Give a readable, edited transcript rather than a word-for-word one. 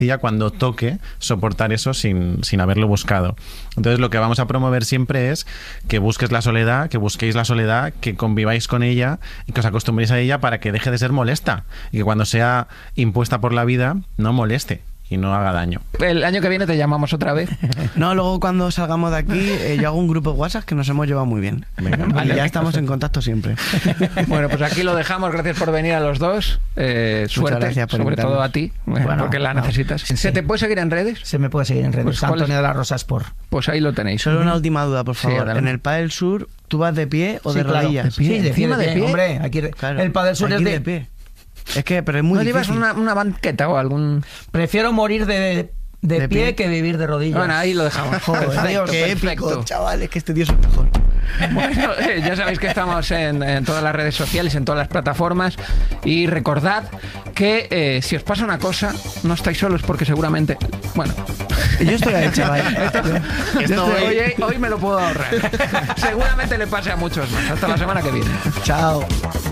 ella cuando toque soportar eso sin haberlo buscado. Entonces lo que vamos a promover siempre es que busques la soledad, que busquéis la soledad, que conviváis con ella y que os acostumbréis a ella para que deje de ser molesta y que cuando sea impuesta por la vida no moleste y no haga daño. El año que viene te llamamos otra vez. No, luego cuando salgamos de aquí yo hago un grupo de WhatsApp que nos hemos llevado muy bien. Venga, vale, ya estamos en contacto siempre. Bueno, pues aquí lo dejamos. Gracias por venir a los dos. Suerte, gracias por sobre invitarnos. todo a ti, porque la necesitas. ¿Se te puede seguir en redes? Se me puede seguir en redes. Pues, Antonio de la Rosa Sport. Pues ahí lo tenéis. Solo una última duda, por Sí, favor. adelante. En el Padel Sur, ¿tú vas de pie o de claro. rodillas? Sí, de pie, Encima de pie. Hombre, aquí, Claro, el Padel Sur aquí es de pie. Es que, pero es muy ¿No llevas difícil. una banqueta o algún...? Prefiero morir de De pie pie. que vivir de rodillas. Bueno, ahí lo dejamos. Joder, Perfecto, qué perfecto. épico, chaval, es que este tío es el mejor. Bueno, ya sabéis que estamos en todas las redes sociales, en todas las plataformas, y recordad que si os pasa una cosa, no estáis solos porque seguramente... Bueno, Yo estoy ahí, chaval. hoy me lo puedo ahorrar. Seguramente le pase a muchos más. Hasta la semana que viene. Chao.